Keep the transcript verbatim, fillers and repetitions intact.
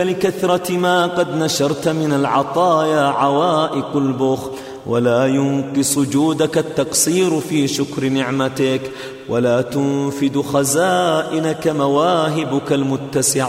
لكثرة ما قد نشرت من العطايا عوائق البخل، ولا ينقص جودك التقصير في شكر نعمتك، ولا تنفد خزائنك مواهبك المتسعة.